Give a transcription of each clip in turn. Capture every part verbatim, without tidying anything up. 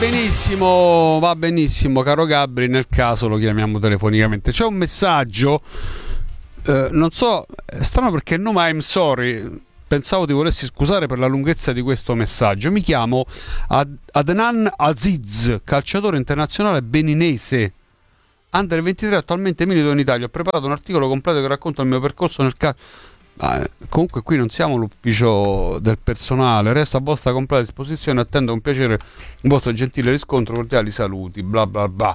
Benissimo, va benissimo, caro Gabri, nel caso lo chiamiamo telefonicamente. C'è un messaggio, eh, non so, è strano perché il nome I'm sorry, pensavo ti volessi scusare per la lunghezza di questo messaggio. Mi chiamo Ad- Adnan Aziz, calciatore internazionale beninese, under ventitré, attualmente milito in Italia. Ho preparato un articolo completo che racconta il mio percorso nel calcio. Ah, comunque qui non siamo l'ufficio del personale, resta a vostra completa disposizione, attendo con piacere un vostro gentile riscontro, cordiali saluti, bla bla bla.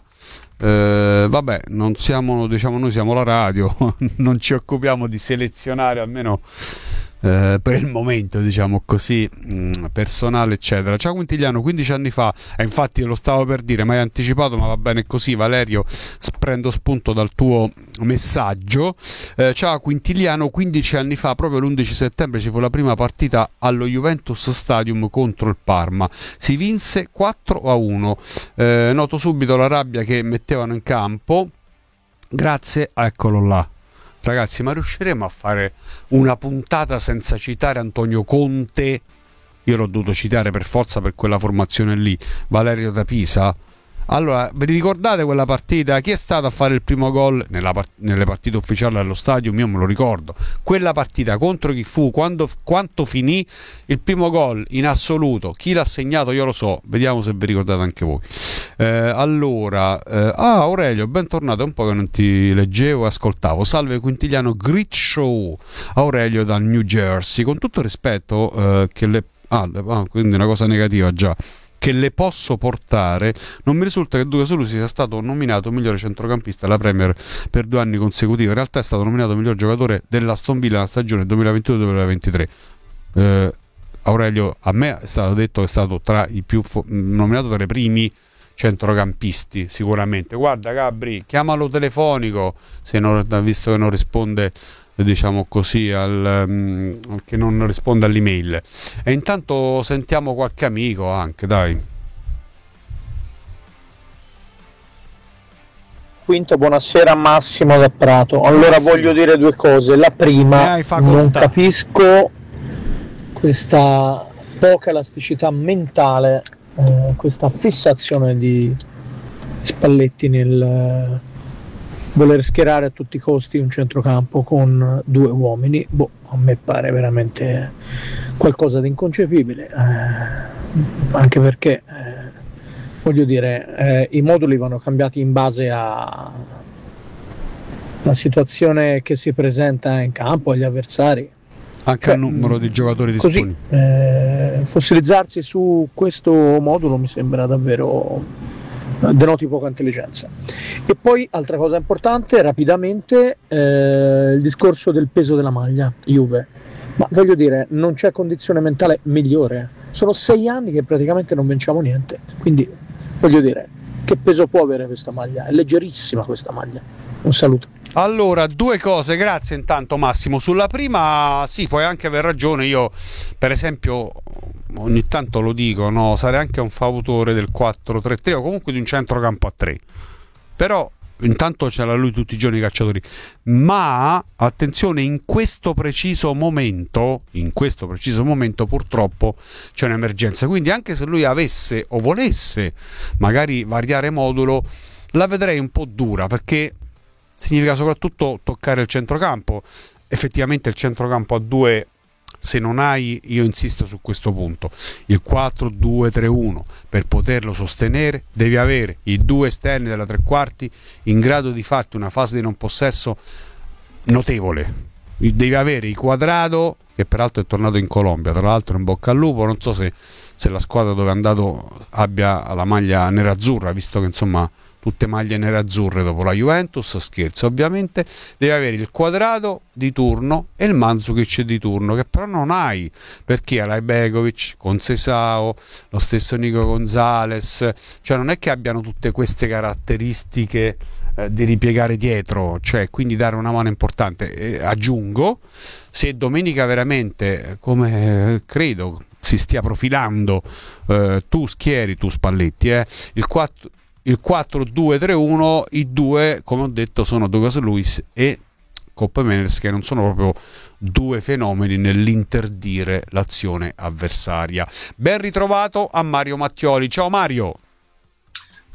Eh, vabbè, non siamo, diciamo, noi siamo la radio, non ci occupiamo di selezionare, almeno eh, per il momento, diciamo così, mh, personale eccetera. Ciao Quintiliano, quindici anni fa, e infatti lo stavo per dire, ma hai anticipato, ma va bene così. Valerio, prendo spunto dal tuo messaggio. Eh, ciao Quintiliano, quindici anni fa, proprio l'undici settembre, ci fu la prima partita allo Juventus Stadium contro il Parma. Si vinse quattro a uno. Eh, noto subito la rabbia che mettevano in campo. Grazie, eccolo là. Ragazzi, ma riusciremo a fare una puntata senza citare Antonio Conte? Io l'ho dovuto citare per forza per quella formazione lì. Valerio da Pisa. Allora, vi ricordate quella partita? Chi è stato a fare il primo gol nella part- nelle partite ufficiali allo stadio? Io me lo ricordo. Quella partita contro chi fu? Quando, quanto finì il primo gol in assoluto? Chi l'ha segnato? Io lo so. Vediamo se vi ricordate anche voi. Eh, allora, eh, ah Aurelio, bentornato. È un po' che non ti leggevo e ascoltavo. Salve Quintiliano, Great Show. Aurelio dal New Jersey. Con tutto il rispetto eh, che le... Ah, quindi una cosa negativa già. Che le posso portare, non mi risulta che Duca Solusi sia stato nominato migliore centrocampista alla Premier per due anni consecutivi. In realtà è stato nominato miglior giocatore dell'Aston Villa nella stagione duemilaventidue duemilaventitré. eh, Aurelio, a me è stato detto che è stato tra i più fo- nominato tra i primi centrocampisti sicuramente. Guarda Gabri, chiamalo telefonico, se non, visto che non risponde, diciamo così, al, um, che non risponde all'email. E intanto sentiamo qualche amico anche, dai. Quinto, buonasera, Massimo da Prato. Allora, Massimo, voglio dire due cose. La prima, non capisco questa poca elasticità mentale, eh, questa fissazione di Spalletti nel eh, voler schierare a tutti i costi un centrocampo con due uomini. Boh, a me pare veramente qualcosa di inconcepibile, eh, anche perché eh, voglio dire, eh, i moduli vanno cambiati in base a la situazione che si presenta in campo, agli avversari, anche cioè, al numero di giocatori disponibili. Così, eh, fossilizzarsi su questo modulo mi sembra davvero, denoti poca intelligenza. E poi altra cosa importante, rapidamente, eh, il discorso del peso della maglia Juve. Ma voglio dire, non c'è condizione mentale migliore. Sono sei anni che praticamente non vinciamo niente, quindi voglio dire, che peso può avere questa maglia? È leggerissima questa maglia. Un saluto. Allora, due cose, grazie intanto Massimo. Sulla prima, sì, puoi anche aver ragione. Io, per esempio, ogni tanto lo dico, no, sarei anche un fautore del quattro tre tre o comunque di un centrocampo a tre. Però intanto c'era lui tutti i giorni i cacciatori. Ma attenzione, in questo preciso momento, in questo preciso momento purtroppo c'è un'emergenza. Quindi anche se lui avesse o volesse magari variare modulo, la vedrei un po' dura, perché significa soprattutto toccare il centrocampo. Effettivamente il centrocampo a due, se non hai, io insisto su questo punto, il quattro due tre uno, per poterlo sostenere devi avere i due esterni della tre quarti in grado di farti una fase di non possesso notevole. Devi avere il Quadrado, che peraltro è tornato in Colombia, tra l'altro in bocca al lupo. Non so se, se la squadra dove è andato abbia la maglia nerazzurra, visto che insomma tutte maglie nerazzurre dopo la Juventus, scherzo ovviamente. Devi avere il Quadrado di turno e il Mandzukic di turno, che però non hai, perché hai Begovic, Conceição, lo stesso Nico Gonzalez, cioè non è che abbiano tutte queste caratteristiche eh, di ripiegare dietro, cioè quindi dare una mano importante. E aggiungo, se domenica veramente, come eh, credo si stia profilando, eh, tu schieri, tu Spalletti, eh, il quattro il quattro due tre uno, i due, come ho detto, sono Douglas Luiz e Kopp Meiners, che non sono proprio due fenomeni nell'interdire l'azione avversaria. Ben ritrovato a Mario Mattioli. Ciao Mario.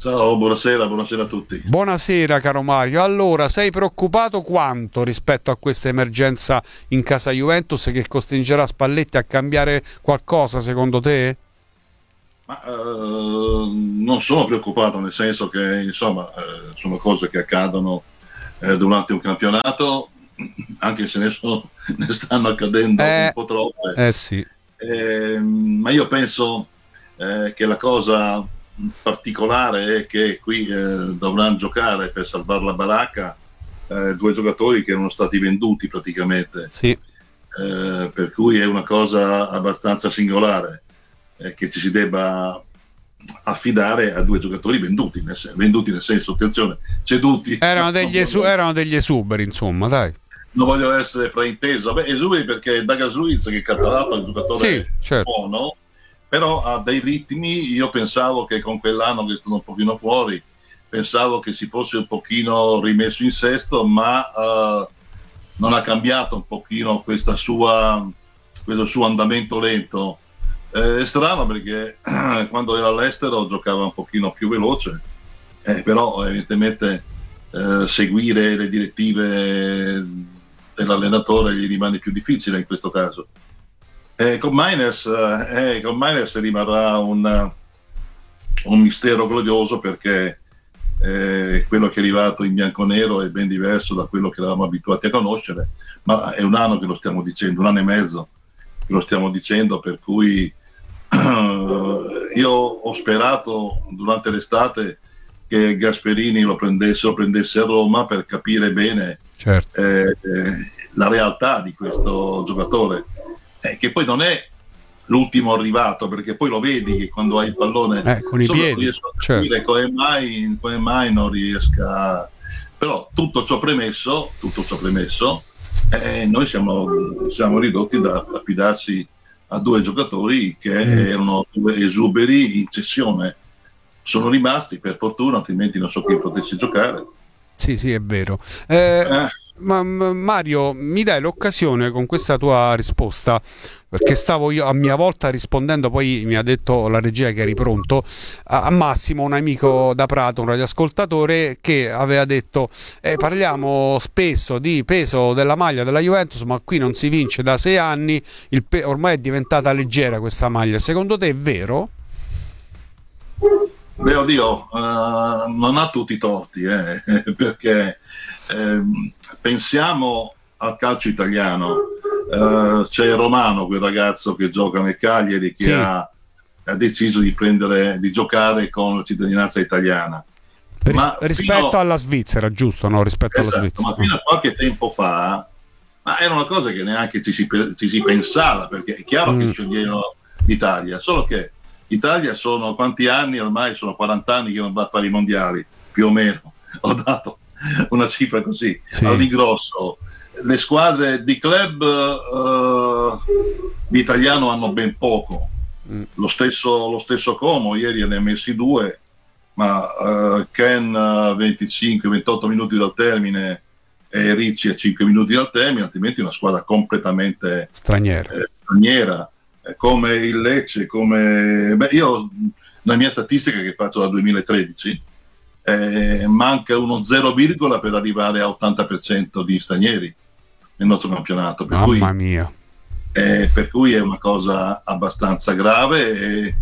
Ciao, buonasera, buonasera a tutti. Buonasera caro Mario. Allora, sei preoccupato quanto rispetto a questa emergenza in casa Juventus che costringerà Spalletti a cambiare qualcosa secondo te? Ma uh, non sono preoccupato, nel senso che insomma uh, sono cose che accadono uh, durante un campionato, anche se ne, sono, ne stanno accadendo eh, un po' troppe. Eh sì. Eh, ma io penso eh, che la cosa particolare è che qui eh, dovranno giocare per salvare la baracca eh, due giocatori che erano stati venduti praticamente, sì. eh, per cui è una cosa abbastanza singolare eh, che ci si debba affidare a due giocatori venduti nel, venduti nel senso, attenzione, ceduti, erano degli, esu- erano degli esuberi, insomma, dai. Non voglio essere frainteso. Beh, esuberi perché Douglas Luiz, che è catalogato è un giocatore sì, certo. buono, però ha dei ritmi. Io pensavo che con quell'anno che è stato un pochino fuori, pensavo che si fosse un pochino rimesso in sesto, ma uh, non ha cambiato un pochino questa sua, questo suo andamento lento. Eh, è strano perché eh, quando era all'estero giocava un pochino più veloce, eh, però evidentemente eh, seguire le direttive dell'allenatore gli rimane più difficile in questo caso. Eh, con Miners eh, con Miners rimarrà un, un mistero glorioso, perché eh, quello che è arrivato in bianconero è ben diverso da quello che eravamo abituati a conoscere, ma è un anno che lo stiamo dicendo, un anno e mezzo che lo stiamo dicendo, per cui io ho sperato durante l'estate che Gasperini lo prendesse, lo prendesse a Roma per capire bene certo. eh, eh, la realtà di questo giocatore, eh, che poi non è l'ultimo arrivato, perché poi lo vedi che quando hai il pallone eh, con i piedi, non riesco a capire certo. come, mai, come mai non riesca. Però tutto ciò premesso, tutto ciò premesso eh, noi siamo, siamo ridotti da affidarsi a due giocatori che mm. erano due esuberi in cessione. Sono rimasti per fortuna, altrimenti non so chi potesse giocare. Sì, sì, è vero. Eh, eh. Ma Mario, mi dai l'occasione con questa tua risposta, perché stavo io a mia volta rispondendo, poi mi ha detto la regia che eri pronto, a Massimo, un amico da Prato, un radioascoltatore, che aveva detto eh, parliamo spesso di peso della maglia della Juventus, ma qui non si vince da sei anni, il pe- ormai è diventata leggera questa maglia. Secondo te è vero? Beh, oddio, uh, non ha tutti i torti, eh, perché eh, pensiamo al calcio italiano, uh, c'è Romano, quel ragazzo che gioca nel Cagliari, che sì. ha, ha deciso di prendere, di giocare con la cittadinanza italiana. Ris- ma rispetto fino, alla Svizzera, giusto? No, rispetto esatto, alla Svizzera. Ma fino a qualche tempo fa, ma era una cosa che neanche ci si, ci si pensava, perché è chiaro mm. che sceglievano l'Italia, solo che Italia sono quanti anni ormai? Sono quaranta anni che non va a fare i mondiali, più o meno. Ho dato una cifra così sì. all'ingrosso. Le squadre di club uh, di italiano hanno ben poco. Mm. Lo stesso, lo stesso Como ieri ne ha messi due, ma uh, Ken uh, venticinque ventotto minuti dal termine e Ricci a cinque minuti dal termine, altrimenti una squadra completamente straniera. Eh, straniera. Come il Lecce, come beh, io la mia statistica che faccio dal duemilatredici eh, manca uno zero virgola per arrivare a ottanta per cento di stranieri nel nostro campionato, per mamma cui, mia eh, per cui è una cosa abbastanza grave e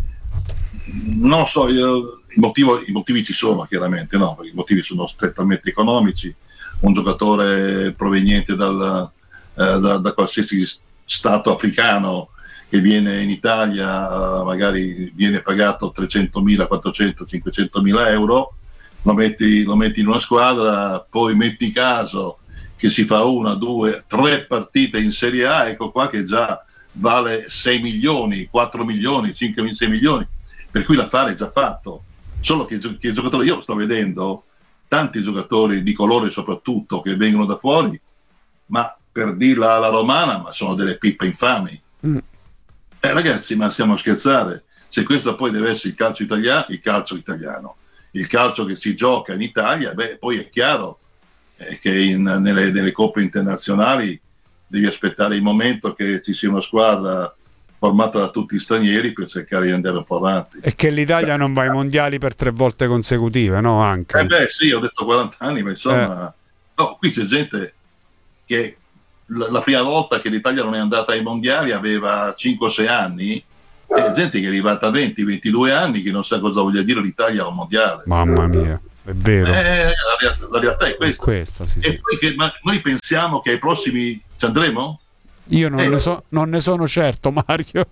non so, io, il motivo, i motivi ci sono chiaramente, no? Perché i motivi sono strettamente economici. Un giocatore proveniente dal, eh, da, da qualsiasi stato africano che viene in Italia, uh, magari viene pagato trecentomila, quattrocento, cinquecentomila euro, lo metti, lo metti in una squadra, poi metti caso che si fa una, due, tre partite in Serie A, ecco qua che già vale sei milioni, quattro milioni, cinque, sei milioni, per cui l'affare è già fatto. Solo che, che i giocatori, io sto vedendo tanti giocatori di colore soprattutto che vengono da fuori, ma per dirla alla romana, ma sono delle pippe infami. Mm. Eh, ragazzi, ma stiamo a scherzare? Se questo poi deve essere il calcio italiano, il calcio italiano, il calcio che si gioca in Italia, beh, poi è chiaro eh, che in, nelle, nelle coppe internazionali devi aspettare il momento che ci sia una squadra formata da tutti stranieri per cercare di andare un po' avanti. E che l'Italia non va ai mondiali per tre volte consecutive, no? Anche. Eh beh sì, ho detto quaranta anni, ma insomma, eh. no, qui c'è gente che la, la prima volta che l'Italia non è andata ai mondiali aveva cinque o sei anni, e gente che è arrivata a venti ventidue anni che non sa cosa voglia dire l'Italia a un mondiale. Mamma mia, è vero. Eh, la, la realtà è questa. È questa sì, e sì. Poi che, ma noi pensiamo che ai prossimi ci andremo? Io non, eh, ne so, non ne sono certo, Mario.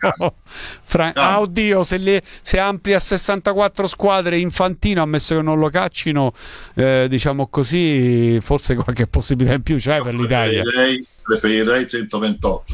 Fra- no. ah, oddio, se, le, se amplia a sessantaquattro squadre Infantino, ammesso che non lo caccino, eh, diciamo così, forse qualche possibilità in più c'è per l'Italia. Preferirei, preferirei centoventotto.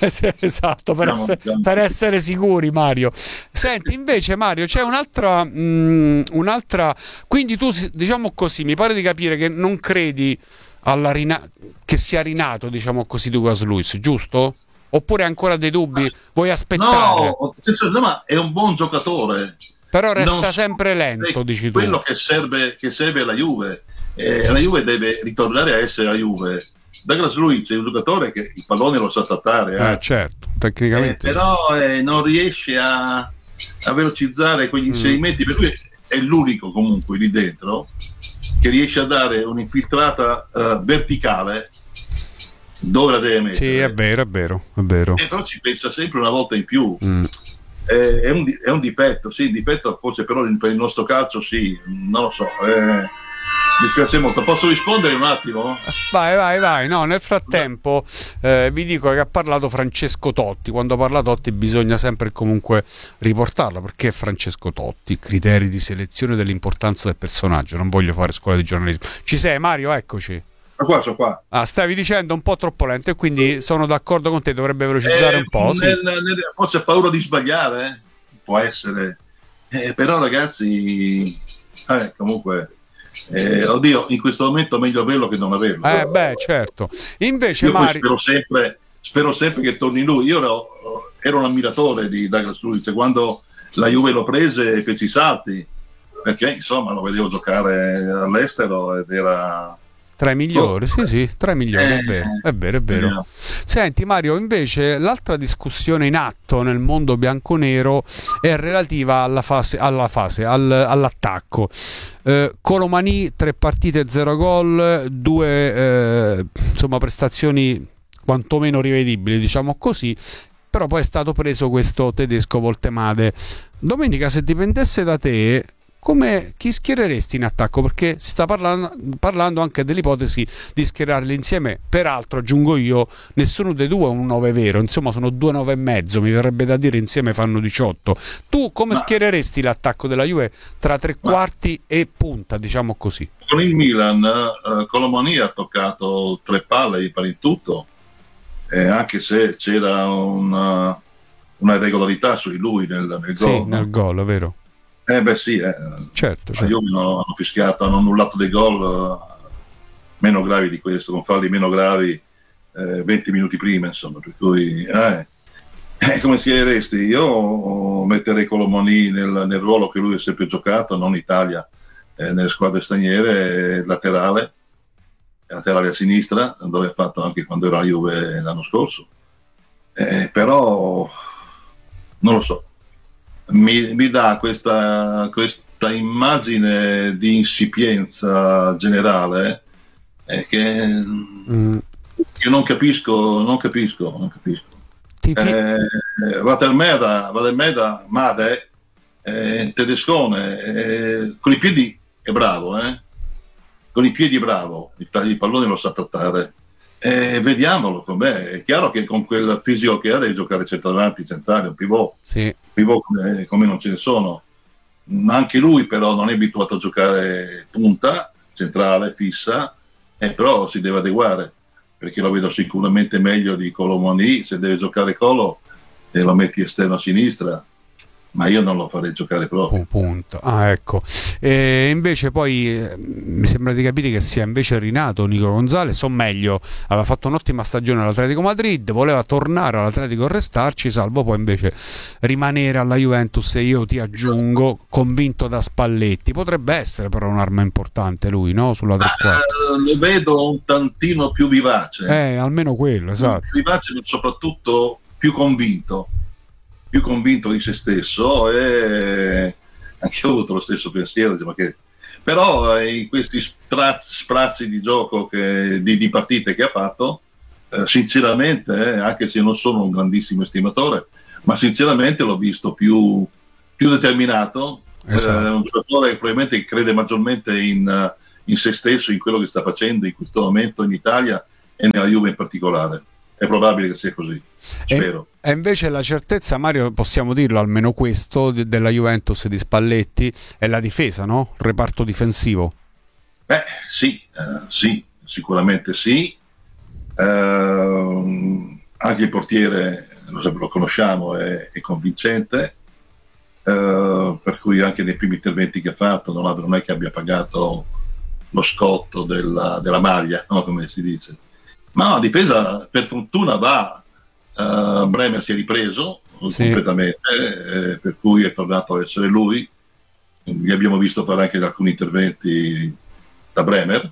Esatto, per, Andiamo, essere, andiamo. per essere sicuri, Mario. Senti, invece, Mario, c'è un'altra, mh, un'altra. Quindi tu, diciamo così, mi pare di capire che non credi alla rina- che sia rinato, diciamo così, Douglas Luiz, giusto? Oppure ancora dei dubbi? Vuoi aspettare? No, ma è un buon giocatore. Però resta non sempre lento, dici tu. Quello che serve, che serve alla Juve. Eh, la Juve deve ritornare a essere la Juve. Douglas Luiz è un giocatore che il pallone lo sa trattare. Eh, eh. certo, tecnicamente. Eh, però eh, non riesce a, a velocizzare quegli Mm. inserimenti, per cui è l'unico comunque lì dentro che riesce a dare un'infiltrata uh, verticale dove la deve mettere. Sì, è vero, è vero, è vero. E però ci pensa sempre una volta in più. Mm. Eh, è, un, è un difetto, sì, un difetto forse, però per il nostro calcio sì, non lo so. Eh, mi piace molto. Posso rispondere un attimo? Vai, vai, vai. No, nel frattempo eh, vi dico che ha parlato Francesco Totti. Quando parla Totti bisogna sempre comunque riportarlo, perché è Francesco Totti, criteri di selezione dell'importanza del personaggio. Non voglio fare scuola di giornalismo. Ci sei, Mario? Eccoci. Ma qua, sono qua. Ah, stavi dicendo un po' troppo lento e quindi sono d'accordo con te, dovrebbe velocizzare Eh, un po'. Sì. nel, nel, forse ha paura di sbagliare, eh? Può essere. Eh, però ragazzi, eh, comunque... Eh, oddio, in questo momento meglio averlo che non averlo. Eh beh, certo. Invece io Mario... spero sempre, spero sempre che torni lui. Io ero, ero un ammiratore di Douglas Luiz quando la Juve lo prese e fece i salti, perché insomma lo vedevo giocare all'estero ed era tra i migliori, oh, sì sì, tra i migliori, eh, è vero, è vero, è vero. Eh. Senti Mario, invece l'altra discussione in atto nel mondo bianconero è relativa alla fase, alla fase al, all'attacco. Eh, Colomani, tre partite, zero gol, due eh, insomma prestazioni quantomeno rivedibili, diciamo così. Però poi è stato preso questo tedesco Voltemade. Domenica, se dipendesse da te, come chi schiereresti in attacco? Perché si sta parlando, parlando anche dell'ipotesi di schierarli insieme. Peraltro, aggiungo io, nessuno dei due è un nove vero, insomma sono due nove e mezzo, mi verrebbe da dire insieme fanno diciotto. Tu come ma, schiereresti l'attacco della Juve tra tre quarti ma, e punta, diciamo così? Con il Milan, uh, Colomani ha toccato tre palle per il tutto, eh, anche se c'era una, una irregolarità su di lui nel, nel sì, gol. Sì, nel gol, è vero. Eh beh sì, eh. certo, certo. Io hanno, hanno fischiato, hanno annullato dei gol uh, meno gravi di questo, con falli meno gravi eh, venti minuti prima, insomma, per cui eh, eh, come schiereresti? Io metterei Colomani nel, nel ruolo che lui ha sempre giocato, non in Italia, eh, nelle squadre straniere, laterale, laterale a sinistra, dove ha fatto anche quando era a Juve l'anno scorso, eh, però non lo so. Mi, mi dà questa, questa immagine di insipienza generale eh, che, mm. che non capisco, non capisco, non capisco. Eh, Vatermeda, Vatermeda, Made, eh, tedescone, eh, con i piedi è bravo, eh? con i piedi è bravo, il, il pallone lo sa trattare. Eh, vediamolo com'è. È chiaro che con quel fisico che ha deve giocare centravanti, centrale, un pivot, sì. pivot come, come non ce ne sono. Ma anche lui però non è abituato a giocare punta, centrale, fissa, eh, però si deve adeguare, perché lo vedo sicuramente meglio di Colomani. Se deve giocare Colo e lo metti esterno a sinistra, ma io non lo farei giocare proprio. Punto. Ah, ecco. E invece poi eh, mi sembra di capire che sia invece rinato Nico Gonzalez, o meglio, aveva fatto un'ottima stagione all'Atletico Madrid, voleva tornare all'Atletico e restarci, salvo poi invece rimanere alla Juventus, e io ti aggiungo, convinto da Spalletti. Potrebbe essere però un'arma importante lui, no? Sulla tre quarti. Uh, lo vedo un tantino più vivace. Eh, almeno quello, esatto. Più vivace, ma soprattutto più convinto. più convinto di se stesso, e anche io ho avuto lo stesso pensiero, ma che... però eh, in questi sprazzi, sprazzi di gioco che, di, di partite che ha fatto, eh, sinceramente, eh, anche se non sono un grandissimo estimatore, ma sinceramente l'ho visto più, più determinato, esatto. eh, un giocatore che probabilmente crede maggiormente in, in se stesso, in quello che sta facendo in questo momento in Italia e nella Juve in particolare. È probabile che sia così, spero. E, e invece la certezza, Mario, possiamo dirlo, almeno questo, de- della Juventus di Spalletti, è la difesa, no? Il reparto difensivo. Beh, sì, eh, sì, sicuramente sì. Eh, anche il portiere, lo, lo conosciamo, è, è convincente, eh, per cui anche nei primi interventi che ha fatto non, ha, non è che abbia pagato lo scotto della, della maglia, no? Come si dice. Ma la difesa per fortuna va, uh, Bremer si è ripreso sì. completamente, eh, per cui è tornato a essere lui, vi abbiamo visto fare anche alcuni interventi da Bremer,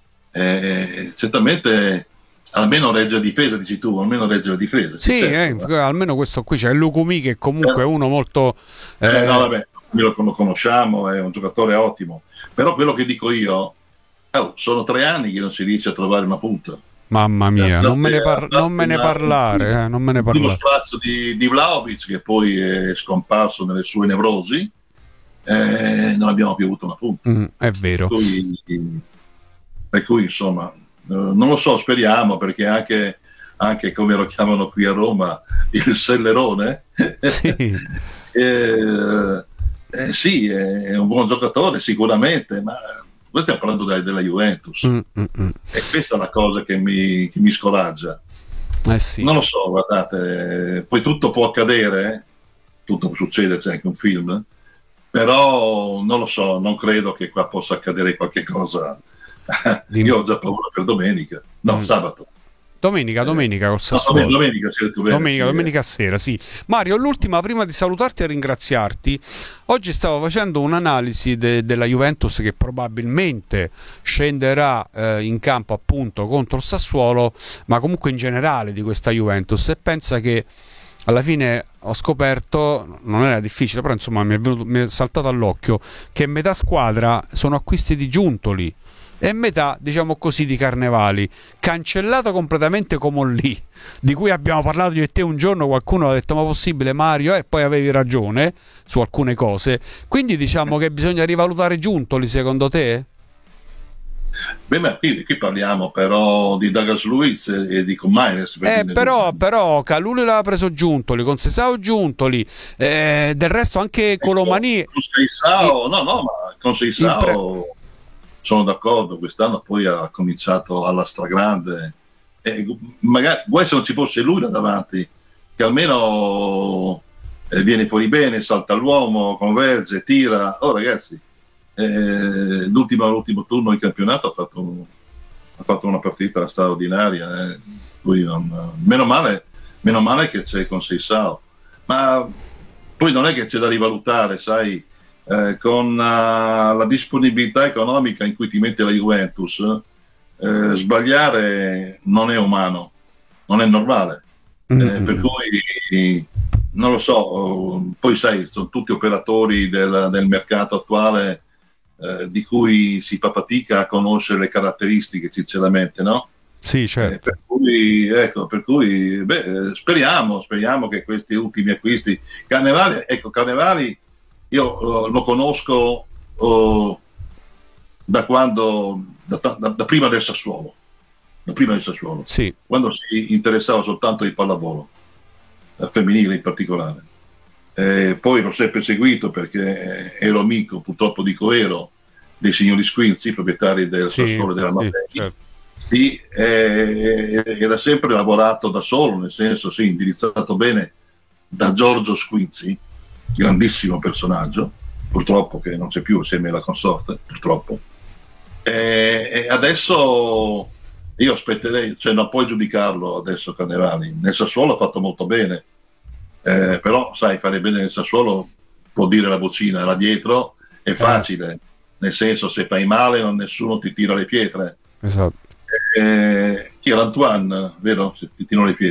eh, certamente almeno regge la difesa, dici tu, almeno regge la difesa. Sì, certo, eh, almeno questo qui c'è Lucumi che comunque eh, è uno molto... Eh, eh, no, vabbè, noi lo conosciamo, è un giocatore ottimo, però quello che dico io, oh, sono tre anni che non si riesce a trovare una punta. Mamma mia, non me ne, par- non me ne parlare, eh, non me ne parlare. Uno sprazzo di, di Vlahovic che poi è scomparso nelle sue nevrosi, eh, non abbiamo più avuto una punta. Mm, è vero. Per cui, per cui insomma, eh, non lo so, speriamo, perché anche, anche come lo chiamano qui a Roma, il Sellerone, sì, eh, eh, sì, è un buon giocatore sicuramente, ma... Noi stiamo parlando della, della Juventus, mm, mm, mm. e questa è la cosa che mi, che mi scoraggia. Eh sì. Non lo so, guardate, poi tutto può accadere, tutto può succedere, c'è anche un film, però non lo so, non credo che qua possa accadere qualche cosa. Io ho già paura per domenica, no, mm. sabato. Domenica, domenica col Sassuolo. No, domenica, bene, domenica, sì, domenica sera, sì. Mario, l'ultima prima di salutarti e ringraziarti. Oggi stavo facendo un'analisi de- della Juventus che probabilmente scenderà eh, in campo appunto contro il Sassuolo, ma comunque in generale di questa Juventus, e pensa che alla fine ho scoperto, non era difficile, però insomma mi è, venuto, mi è saltato all'occhio, che metà squadra sono acquisti di Giuntoli e metà, diciamo così, di Carnevali, cancellato completamente come lì, di cui abbiamo parlato io e te un giorno. Qualcuno ha detto: ma possibile, Mario? E poi avevi ragione su alcune cose, quindi diciamo che bisogna rivalutare Giuntoli, secondo te? Beh, ma qui, qui parliamo però di Douglas Luiz e, e di Comaines. Eh, però, però Calulu l'aveva preso Giuntoli, con Sesao Giuntoli, eh, del resto anche Colomani. Con Seisao, no, no, ma con Seisao sono d'accordo, quest'anno poi ha cominciato alla stragrande, e magari guai se non ci fosse lui là davanti, che almeno eh, viene fuori bene, salta l'uomo, converge, tira. Oh ragazzi, eh, l'ultimo, l'ultimo turno di campionato ha fatto, ha fatto una partita straordinaria, eh. Poi non, meno male, meno male che c'è con Seisao, ma poi non è che c'è da rivalutare, sai. Eh, con uh, la disponibilità economica in cui ti mette la Juventus, eh, sbagliare non è umano, non è normale, mm-hmm. eh, per cui non lo so, poi sai, sono tutti operatori del, del mercato attuale, eh, di cui si fa fatica a conoscere le caratteristiche, sinceramente, no? Sì, certo. Eh, per cui, ecco, per cui beh, speriamo, speriamo che questi ultimi acquisti, Carnevali, ecco, Carnevali io uh, lo conosco uh, da quando, da, da, da prima del Sassuolo, da prima del Sassuolo, sì. Quando si interessava soltanto di pallavolo, eh, femminile in particolare. Eh, poi l'ho sempre seguito perché ero amico, purtroppo dico ero, dei signori Squinzi, proprietari del sì, Sassuolo della Mattei. Sì, certo. Sì, eh, era sempre lavorato da solo, nel senso, sì, indirizzato bene da Giorgio Squinzi, grandissimo personaggio, purtroppo che non c'è più assieme alla consorte, purtroppo. E, e adesso io aspetterei, cioè non puoi giudicarlo adesso Carnevali, nel Sassuolo ha fatto molto bene, eh, però sai, fare bene nel Sassuolo può dire la vocina là dietro, è facile, eh. Nel senso, se fai male non nessuno ti tira le pietre. Esatto. Eh, chi era Antoine, vero? Se ti tirano le pietre.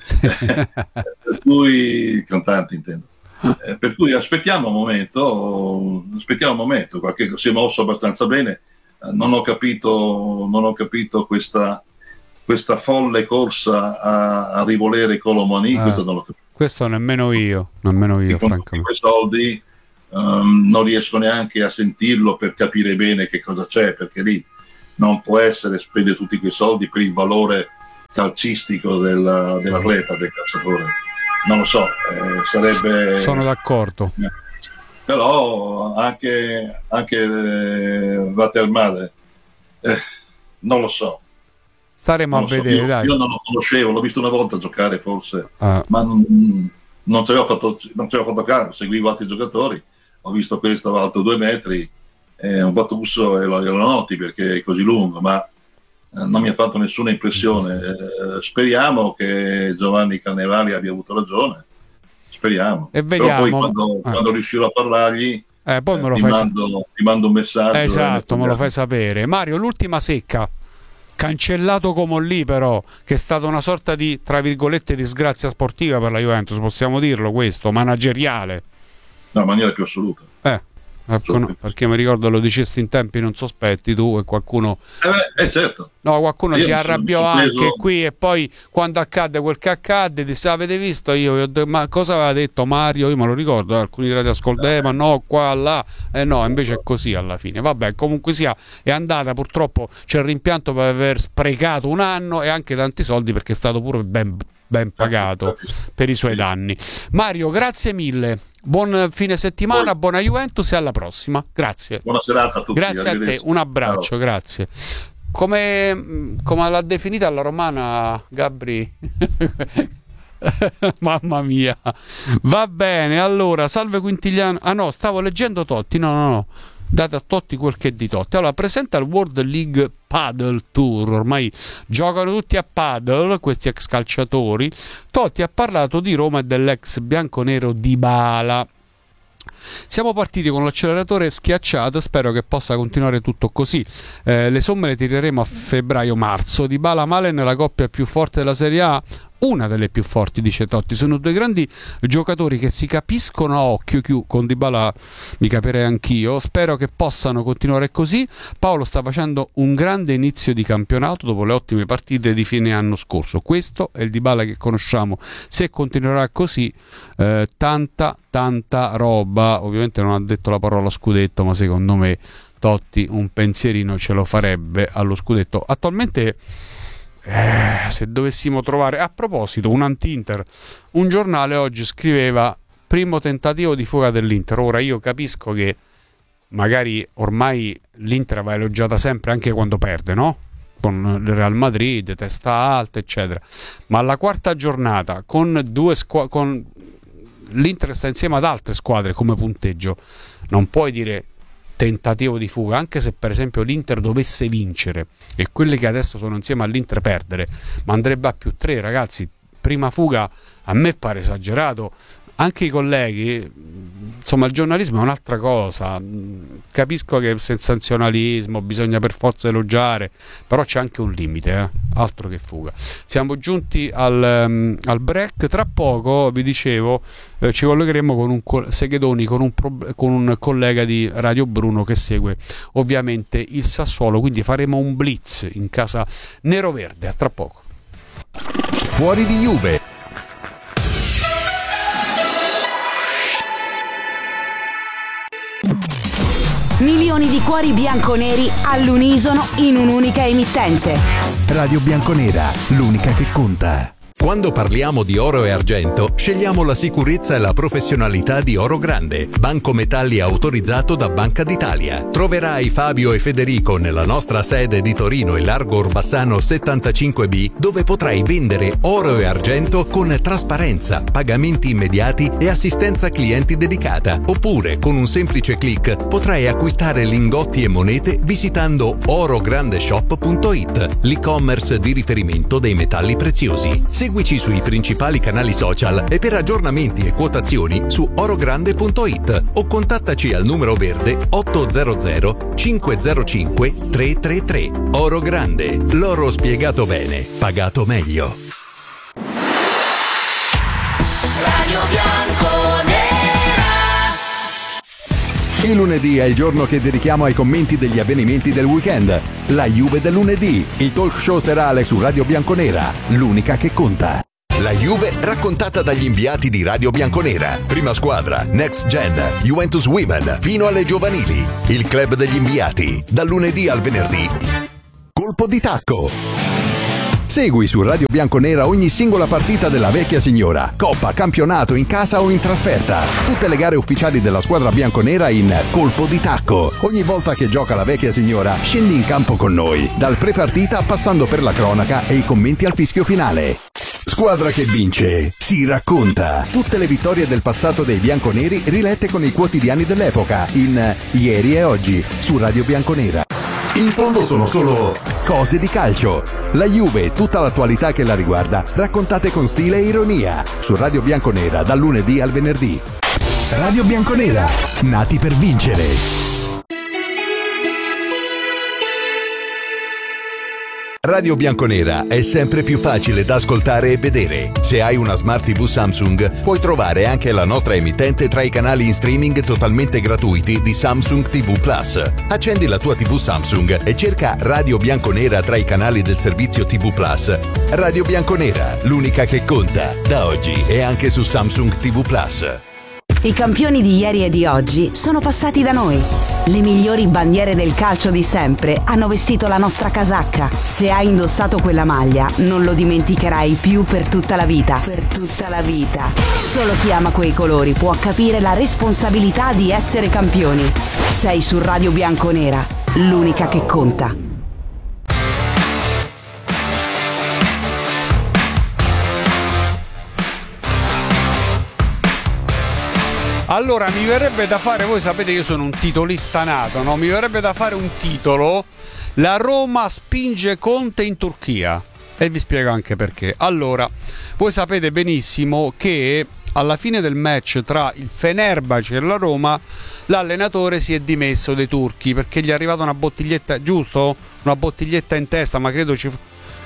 Sì. Per cui il cantante intendo. Eh, per cui aspettiamo un momento, aspettiamo un momento, qualche si è mosso abbastanza bene. Eh, non ho capito, non ho capito questa, questa folle corsa a, a rivolere Colomani. Ah, questo non l'ho capito. Questo nemmeno io, nemmeno io, con francamente. tutti quei soldi um, non riesco neanche a sentirlo per capire bene che cosa c'è, perché lì non può essere spendere tutti quei soldi per il valore calcistico del, dell'atleta, del calciatore. Non lo so, eh, sarebbe... Sono d'accordo. Eh, però anche, anche eh, Watermale, eh, non lo so. Staremo non a so. vedere, io, dai. Io non lo conoscevo, l'ho visto una volta giocare forse, Ah. ma non, non ci avevo fatto, non ci avevo fatto caso, seguivo altri giocatori, ho visto questo alto due metri, è un Gattuso e lo, lo noti perché è così lungo, ma eh, non mi ha fatto nessuna impressione. Eh, speriamo che Giovanni Carnevali abbia avuto ragione, speriamo. E Però vediamo. poi quando, Ah. quando riuscirò a parlargli Eh, poi me lo ti, fai mando, ti mando un messaggio. Esatto, me lo fai sapere. Mario, l'ultima secca. Cancellato Comolli, però, che è stata una sorta di, tra virgolette, disgrazia sportiva per la Juventus, possiamo dirlo questo, manageriale. No, in maniera più assoluta. Eh, perché mi ricordo lo dicesti in tempi non sospetti tu e qualcuno eh, eh certo no qualcuno io si arrabbiò sono, anche preso... qui, e poi quando accadde quel che accadde disse: avete visto, io, io ma cosa aveva detto Mario? Io me lo ricordo, eh, alcuni radioascoltatori eh, ma no, qua, là, eh no, invece è così alla fine. Vabbè, comunque sia, è andata, purtroppo c'è il rimpianto per aver sprecato un anno e anche tanti soldi, perché è stato pure ben ben pagato per i suoi danni. Mario, grazie mille, buon fine settimana, Poi. buona Juventus e alla prossima. Grazie. Buona serata a tutti. Grazie a te, un abbraccio. Ciao. Grazie. Come, come l'ha definita alla romana Gabri? Mamma mia. Va bene, allora, salve Quintigliano. Ah no, stavo leggendo Totti. No, no, no. Date a Totti quel che è di Totti. Allora, presenta il World League Paddle Tour. Ormai giocano tutti a paddle questi ex calciatori. Totti ha parlato di Roma e dell'ex bianconero Dybala. Siamo partiti con l'acceleratore schiacciato, spero che possa continuare tutto così. Eh, le somme le tireremo a febbraio-marzo. Dybala-Malen, la coppia più forte della Serie A, una delle più forti, dice Totti. Sono due grandi giocatori che si capiscono a occhio. Con Dybala mi capirei anch'io. Spero che possano continuare così. Paolo sta facendo un grande inizio di campionato dopo le ottime partite di fine anno scorso. Questo è il Dybala che conosciamo. Se continuerà così, eh, tanta tanta roba. Ovviamente non ha detto la parola scudetto, ma secondo me Totti un pensierino ce lo farebbe allo scudetto. Attualmente Eh, se dovessimo trovare, a proposito, un anti-Inter, un giornale oggi scriveva primo tentativo di fuga dell'Inter. Ora io capisco che magari ormai l'Inter va elogiata sempre anche quando perde, no? Con il Real Madrid, testa alta eccetera, ma alla quarta giornata con due squ- con l'Inter sta insieme ad altre squadre come punteggio, non puoi dire tentativo di fuga, anche se per esempio l'Inter dovesse vincere e quelle che adesso sono insieme all'Inter perdere, ma andrebbe a più tre, ragazzi. Prima fuga a me pare esagerato. Anche i colleghi, insomma, il giornalismo è un'altra cosa. Capisco che il sensazionalismo bisogna per forza elogiare, però c'è anche un limite, eh? Altro che fuga. Siamo giunti al, um, al break. Tra poco, vi dicevo, eh, ci collegheremo con un co- Seghedoni, con un, pro- con un collega di Radio Bruno che segue ovviamente il Sassuolo, quindi faremo un blitz in casa nero-verde. A tra poco. Fuori di Juve. Milioni di cuori bianconeri all'unisono in un'unica emittente. Radio Bianconera, l'unica che conta. Quando parliamo di oro e argento, scegliamo la sicurezza e la professionalità di Oro Grande, banco metalli autorizzato da Banca d'Italia. Troverai Fabio e Federico nella nostra sede di Torino e Largo Orbassano settantacinque B, dove potrai vendere oro e argento con trasparenza, pagamenti immediati e assistenza clienti dedicata. Oppure, con un semplice click, potrai acquistare lingotti e monete visitando orograndeshop punto it, l'e-commerce di riferimento dei metalli preziosi. Seguici sui principali canali social e per aggiornamenti e quotazioni su orogrande punto it o contattaci al numero verde ottocento cinquecentocinque trecentotrentatré. Oro Grande, l'oro spiegato bene, pagato meglio. Radio Bianconera. Il lunedì è il giorno che dedichiamo ai commenti degli avvenimenti del weekend. La Juve del lunedì, il talk show serale su Radio Bianconera, l'unica che conta. La Juve raccontata dagli inviati di Radio Bianconera. Prima squadra, Next Gen, Juventus Women, fino alle giovanili. Il club degli inviati, dal lunedì al venerdì. Colpo di tacco. Segui su Radio Bianconera ogni singola partita della vecchia signora, coppa, campionato, in casa o in trasferta. Tutte le gare ufficiali della squadra bianconera in Colpo di tacco. Ogni volta che gioca la vecchia signora, scendi in campo con noi, dal pre-partita passando per la cronaca e i commenti al fischio finale. Squadra che vince, si racconta. Tutte le vittorie del passato dei bianconeri rilette con i quotidiani dell'epoca in Ieri e Oggi su Radio Bianconera. In fondo sono solo cose di calcio. La Juve e tutta l'attualità che la riguarda, raccontate con stile e ironia su Radio Bianconera dal lunedì al venerdì. Radio Bianconera, nati per vincere. Radio Bianconera è sempre più facile da ascoltare e vedere. Se hai una Smart tivù Samsung, puoi trovare anche la nostra emittente tra i canali in streaming totalmente gratuiti di Samsung tivù Plus. Accendi la tua tivù Samsung e cerca Radio Bianconera tra i canali del servizio tivù Plus. Radio Bianconera, l'unica che conta, da oggi e anche su Samsung tivù Plus. I campioni di ieri e di oggi sono passati da noi. Le migliori bandiere del calcio di sempre hanno vestito la nostra casacca. Se hai indossato quella maglia, non lo dimenticherai più per tutta la vita. Per tutta la vita. Solo chi ama quei colori può capire la responsabilità di essere campioni. Sei su Radio Bianconera, l'unica che conta. Allora, mi verrebbe da fare, voi sapete che io sono un titolista nato, no? Mi verrebbe da fare un titolo: la Roma spinge Conte in Turchia. E vi spiego anche perché. Allora, voi sapete benissimo che alla fine del match tra il Fenerbahce e la Roma, l'allenatore si è dimesso dei turchi perché gli è arrivata una bottiglietta, giusto? Una bottiglietta in testa, ma credo ci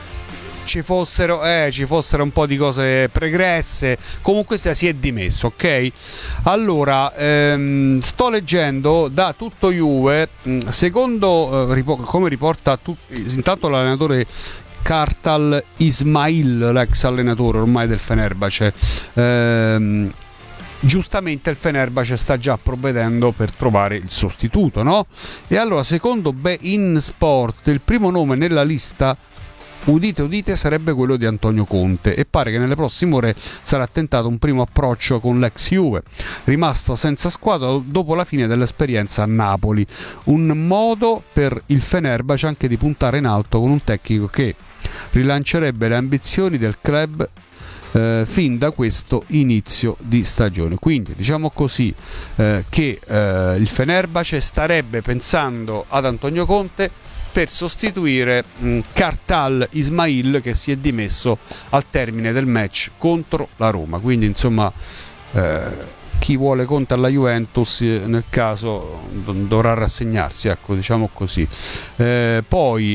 ci fossero eh, ci fossero un po' di cose pregresse. Comunque si è dimesso, ok? Allora, ehm, sto leggendo da Tutto Juve, secondo eh, come riporta tu, intanto l'allenatore Kartal Ismail, l'ex allenatore ormai del Fenerbahce, ehm, giustamente il Fenerbahce sta già provvedendo per trovare il sostituto, no? E allora, secondo Bein Sport, il primo nome nella lista, udite udite, sarebbe quello di Antonio Conte, e pare che nelle prossime ore sarà tentato un primo approccio con l'ex Juve, rimasto senza squadra dopo la fine dell'esperienza a Napoli. Un modo per il Fenerbahce anche di puntare in alto con un tecnico che rilancerebbe le ambizioni del club eh, fin da questo inizio di stagione. Quindi diciamo così eh, che eh, il Fenerbahce starebbe pensando ad Antonio Conte per sostituire mh, Kartal Ismail, che si è dimesso al termine del match contro la Roma. Quindi insomma eh, chi vuole Conte alla Juventus nel caso dovrà rassegnarsi, ecco, diciamo così. Eh, poi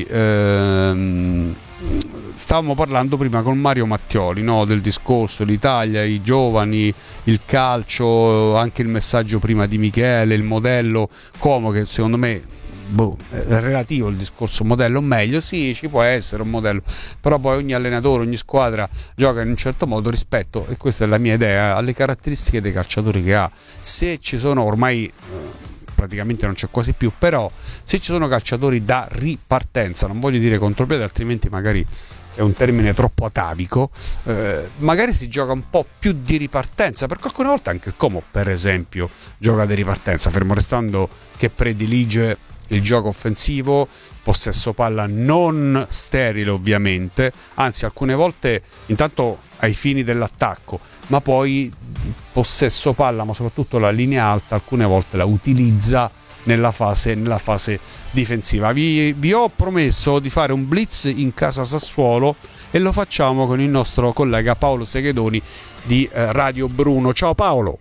ehm, stavamo parlando prima con Mario Mattioli, no, del discorso l'Italia, i giovani, il calcio, anche il messaggio prima di Michele, il modello Como, che secondo me Boh, è relativo il discorso modello, meglio sì, ci può essere un modello, però poi ogni allenatore, ogni squadra gioca in un certo modo rispetto, e questa è la mia idea, alle caratteristiche dei calciatori che ha. Se ci sono, ormai eh, praticamente non c'è quasi più, però se ci sono calciatori da ripartenza, non voglio dire contropiede, altrimenti magari è un termine troppo atavico, eh, magari si gioca un po' più di ripartenza, perché alcune volte anche il Como per esempio gioca di ripartenza, fermo restando che predilige il gioco offensivo, possesso palla non sterile ovviamente, anzi alcune volte intanto ai fini dell'attacco, ma poi possesso palla, ma soprattutto la linea alta alcune volte la utilizza nella fase, nella fase difensiva. Vi, vi ho promesso di fare un blitz in casa Sassuolo e lo facciamo con il nostro collega Paolo Seghedoni di eh, Radio Bruno. Ciao Paolo.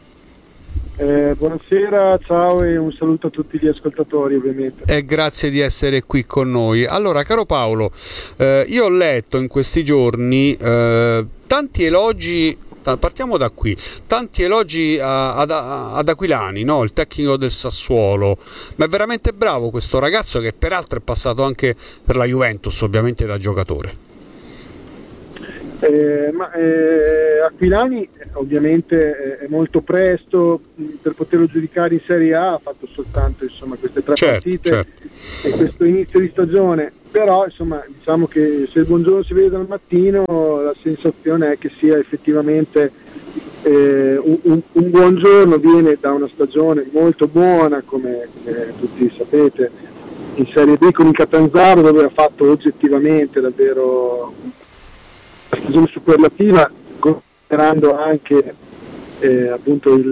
Eh, buonasera, ciao e un saluto a tutti gli ascoltatori ovviamente. E grazie di essere qui con noi. Allora, caro Paolo, eh, io ho letto in questi giorni eh, tanti elogi partiamo da qui, tanti elogi a, ad, ad Aquilani, no? Il tecnico del Sassuolo, ma è veramente bravo questo ragazzo che peraltro è passato anche per la Juventus, ovviamente da giocatore. Eh, ma eh, Aquilani ovviamente è molto presto per poterlo giudicare in Serie A, ha fatto soltanto insomma queste tre certo, partite certo. e questo inizio di stagione, però insomma diciamo che se il buongiorno si vede dal mattino la sensazione è che sia effettivamente eh, un, un, un buon giorno, viene da una stagione molto buona come, come tutti sapete in Serie B con il Catanzaro, dove ha fatto oggettivamente davvero la stagione superlativa, considerando anche eh, appunto il,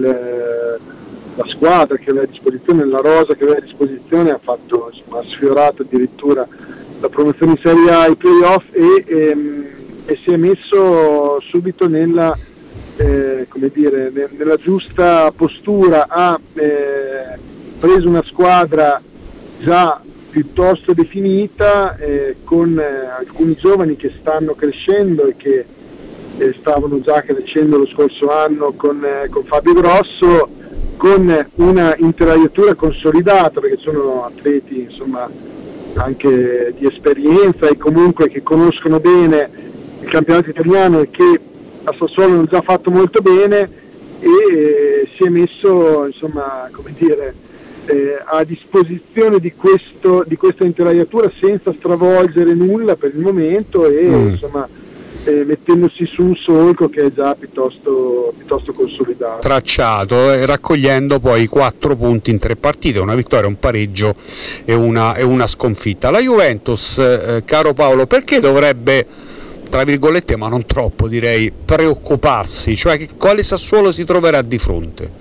la squadra che aveva a disposizione, la rosa che aveva a disposizione, ha fatto insomma, ha sfiorato addirittura la promozione in Serie A, i playoff e, ehm, e si è messo subito nella eh, come dire ne, nella giusta postura, ha eh, preso una squadra già piuttosto definita, eh, con eh, alcuni giovani che stanno crescendo e che eh, stavano già crescendo lo scorso anno con, eh, con Fabio Grosso, con una intelaiatura consolidata, perché sono atleti insomma anche di esperienza e comunque che conoscono bene il campionato italiano e che a Sassuolo hanno già fatto molto bene, e eh, si è messo insomma come dire Eh, a disposizione di, questo, di questa intelaiatura senza stravolgere nulla per il momento e mm. insomma eh, mettendosi su un solco che è già piuttosto, piuttosto consolidato, tracciato, e raccogliendo poi quattro punti in tre partite, una vittoria, un pareggio e una, e una sconfitta. La Juventus, eh, caro Paolo, perché dovrebbe, tra virgolette ma non troppo direi, preoccuparsi? Cioè che, quale Sassuolo si troverà di fronte?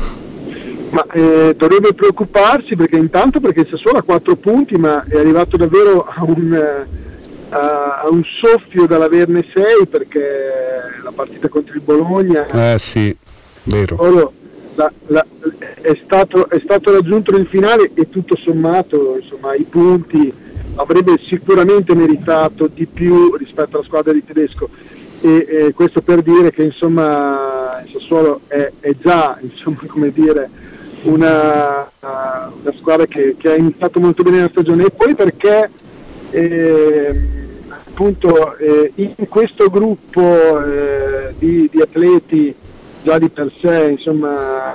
Ma eh, dovrebbe preoccuparsi perché intanto perché il Sassuolo ha quattro punti, ma è arrivato davvero a un, a, a un soffio dall'averne sei, perché la partita contro il Bologna eh sì, vero. Solo, la, la, è, stato, è stato raggiunto nel finale e tutto sommato insomma i punti avrebbe sicuramente meritato di più rispetto alla squadra di Tedesco, e, e questo per dire che insomma il Sassuolo è, è già insomma come dire Una, una squadra che, che ha iniziato molto bene la stagione, e poi perché eh, appunto eh, in questo gruppo eh, di, di atleti già di per sé insomma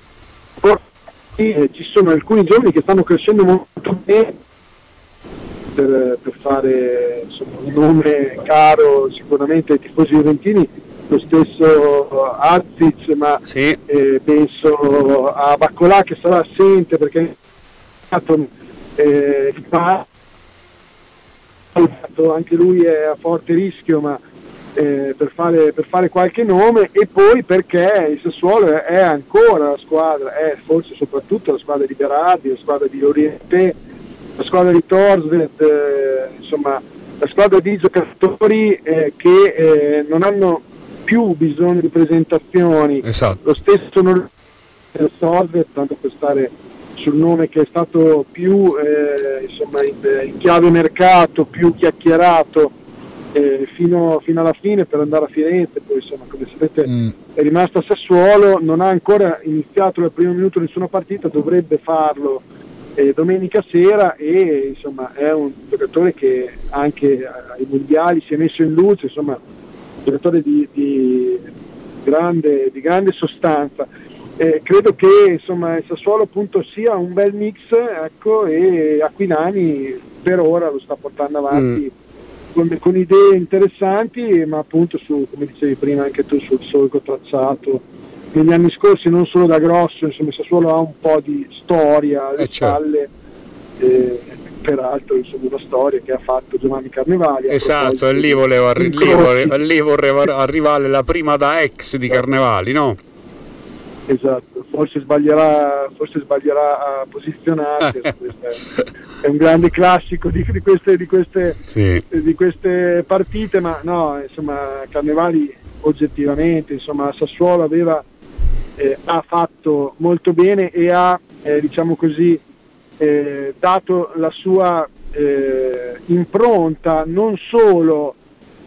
eh, ci sono alcuni giovani che stanno crescendo molto bene per, per fare insomma, un nome caro sicuramente ai tifosi juventini, lo stesso Azic, ma sì. eh, penso a Baccolà che sarà assente perché eh, anche lui è a forte rischio, ma eh, per, fare, per fare qualche nome, e poi perché il Sassuolo è, è ancora la squadra, è forse soprattutto la squadra di Berardi, la squadra di Oriente, la squadra di Torsved, eh, insomma la squadra di giocatori eh, che eh, non hanno più bisogno di presentazioni. Esatto. Lo stesso non Torsved, tanto per stare sul nome che è stato più eh, insomma in, in chiave mercato, più chiacchierato eh, fino, fino alla fine per andare a Firenze, poi insomma come sapete mm. è rimasto a Sassuolo, non ha ancora iniziato dal primo minuto nessuna partita, dovrebbe farlo eh, domenica sera, e insomma è un giocatore che anche ai mondiali si è messo in luce, insomma un giocatore di, di, grande, di grande sostanza. Eh, credo che insomma il Sassuolo appunto sia un bel mix, ecco, e Aquilani per ora lo sta portando avanti mm. con, con idee interessanti, ma appunto su, come dicevi prima anche tu, sul solco tracciato negli anni scorsi, non solo da Grosso, insomma il Sassuolo ha un po' di storia alle eh, spalle, eh, peraltro insomma una storia che ha fatto Giovanni Carnevali. Esatto, e lì volevo, arri- lì volevo, lì volevo arrivare la prima da ex di Carnevali, no? Esatto, forse sbaglierà, forse sbaglierà a posizionarsi, è un grande classico di, di, queste, di, queste, sì. di queste partite, ma no, insomma Carnevali oggettivamente, insomma Sassuolo aveva, eh, ha fatto molto bene e ha, eh, diciamo così, eh, dato la sua eh, impronta non solo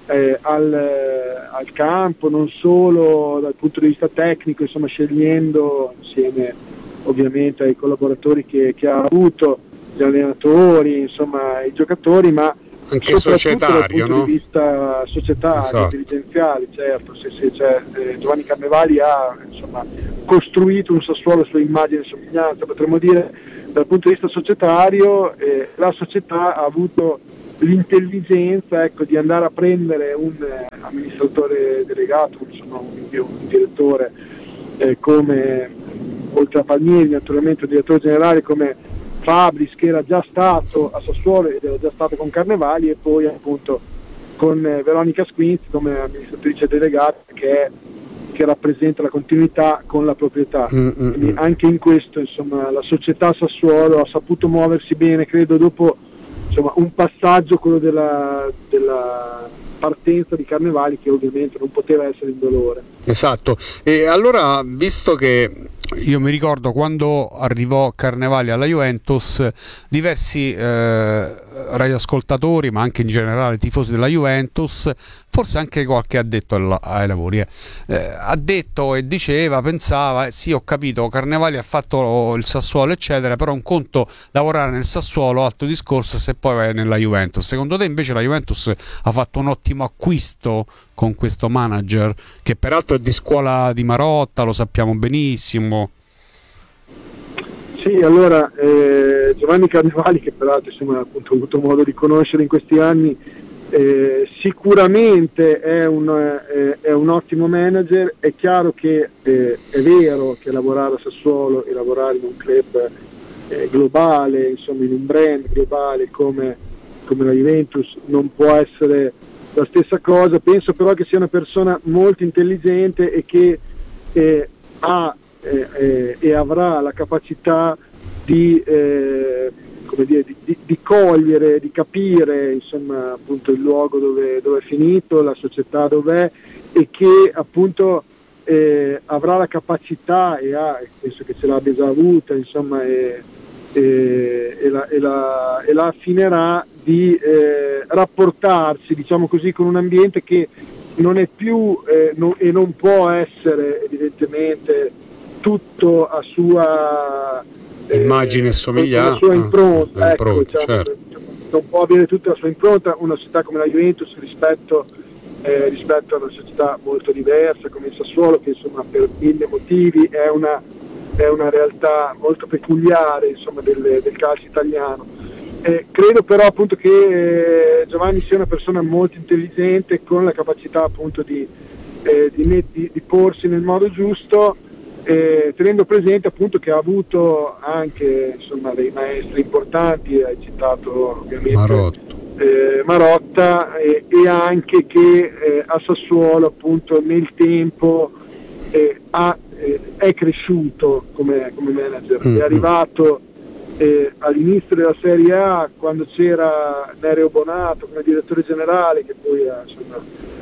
eh, al, eh, al campo, non solo dal punto di vista tecnico, insomma scegliendo insieme ovviamente ai collaboratori che, che ha avuto, gli allenatori, insomma i giocatori, ma anche societario, dal punto no? di vista societario, esatto. dirigenziali, certo, se, se, cioè, eh, Giovanni Carnevali ha insomma costruito un Sassuolo sulla immagine e somiglianza, potremmo dire dal punto di vista societario, eh, la società ha avuto l'intelligenza, ecco, di andare a prendere un eh, amministratore delegato, insomma un, un direttore eh, come, oltre a Palmieri naturalmente un direttore generale come Fabris, che era già stato a Sassuolo ed era già stato con Carnevali, e poi appunto con eh, Veronica Squinzi come amministratrice delegata, che, è, che rappresenta la continuità con la proprietà. Mm-hmm. Quindi anche in questo insomma la società Sassuolo ha saputo muoversi bene, credo, dopo insomma un passaggio, quello della, della partenza di Carnevali, che ovviamente non poteva essere indolore. Esatto. E allora, visto che io mi ricordo quando arrivò Carnevali alla Juventus, diversi eh, radioascoltatori, ma anche in generale tifosi della Juventus, forse anche qualche addetto alla, ai lavori, eh, eh, ha detto e diceva, pensava, eh, sì, ho capito, Carnevali ha fatto il Sassuolo eccetera, però un conto lavorare nel Sassuolo, altro discorso se poi vai nella Juventus. Secondo te invece la Juventus ha fatto un ottimo acquisto con questo manager, che peraltro è di scuola di Marotta, lo sappiamo benissimo? Sì, allora eh, Giovanni Carnevali, che peraltro insomma, appunto, ho avuto modo di conoscere in questi anni, eh, sicuramente è un, eh, è un ottimo manager. È chiaro che eh, è vero che lavorare a Sassuolo e lavorare in un club eh, globale, insomma in un brand globale come, come la Juventus, non può essere la stessa cosa. Penso però che sia una persona molto intelligente e che eh, ha eh, eh, e avrà la capacità di, eh, come dire, di, di, di cogliere, di capire insomma appunto il luogo dove, dove è finito, la società dov'è, e che appunto eh, avrà la capacità, e ha, penso che ce l'abbia già avuta, insomma, e, e, e, la, e, la, e la affinerà di eh, rapportarsi, diciamo così, con un ambiente che non è più eh, no, e non può essere evidentemente tutto a sua eh, immagine e somiglianza, la sua impronta, ah, ecco, impronta, diciamo, certo. Non può avere tutta la sua impronta una società come la Juventus rispetto, eh, rispetto a una società molto diversa come il Sassuolo, che insomma per mille motivi è una, è una realtà molto peculiare insomma del, del calcio italiano. Eh, credo però appunto che eh, Giovanni sia una persona molto intelligente, con la capacità appunto di, eh, di, di, di porsi nel modo giusto, eh, tenendo presente appunto che ha avuto anche insomma dei maestri importanti, hai citato ovviamente Marotta, eh, Marotta e, e anche che eh, a Sassuolo appunto nel tempo eh, ha, eh, è cresciuto come, come manager, mm-hmm. è arrivato Eh, all'inizio della Serie A, quando c'era Nereo Bonato come direttore generale, che poi eh, insomma,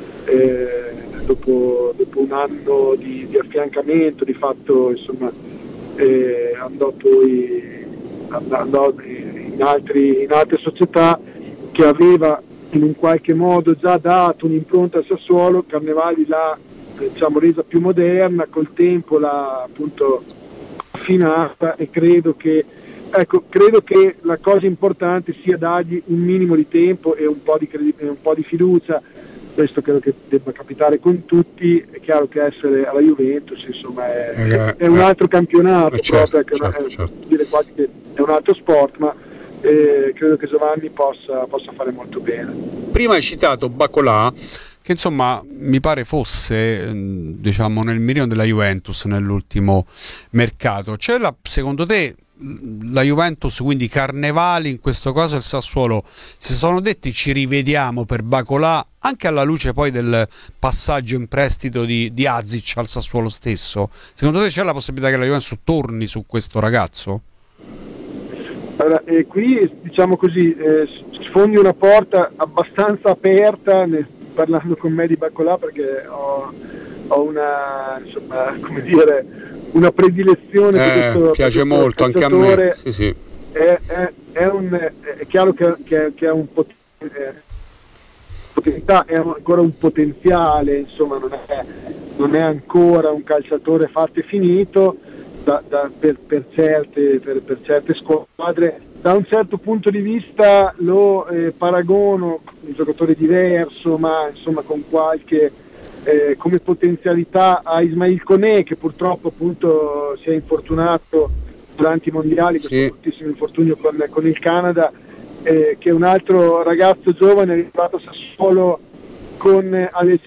eh, dopo, dopo un anno di, di affiancamento di fatto insomma, eh, andò poi andò in, altri, in altre società, che aveva in un qualche modo già dato un'impronta al Sassuolo. Carnevali l'ha eh, diciamo, resa più moderna, col tempo l'ha appunto affinata, e credo che Ecco, credo che la cosa importante sia dargli un minimo di tempo e un po' di, credi- un po' di fiducia. Questo credo che debba capitare con tutti. È chiaro che essere alla Juventus insomma è, eh, è un altro campionato, eh, certo, proprio, certo, è, certo. dire quasi che è un altro sport, ma eh, credo che Giovanni possa, possa fare molto bene. Prima hai citato Bacolà, che insomma mi pare fosse diciamo nel mirino della Juventus nell'ultimo mercato. C'è la, secondo te la Juventus, quindi Carnevali, in questo caso il Sassuolo, si sono detti ci rivediamo per Bacolà, anche alla luce poi del passaggio in prestito di, di Azic al Sassuolo stesso? Secondo te c'è la possibilità che la Juventus torni su questo ragazzo? Allora, eh, qui diciamo così eh, sfondi una porta abbastanza aperta nel, parlando con me di Bacolà, perché ho, ho una insomma come dire una predilezione eh, per questo, piace per questo molto anche a me, sì, sì. È, è, è, un, è chiaro che, che, che è un potere, potenzialità, è ancora un potenziale, insomma non è, non è ancora un calciatore fatto e finito da, da, per, per, certe, per, per certe squadre. Da un certo punto di vista lo eh, paragono, un giocatore diverso, ma insomma con qualche eh, come potenzialità a Ismail Koné, che purtroppo appunto si è infortunato durante i mondiali, sì. Questo fortissimo infortunio con, con il Canada, eh, che è un altro ragazzo giovane arrivato a Sassuolo con alle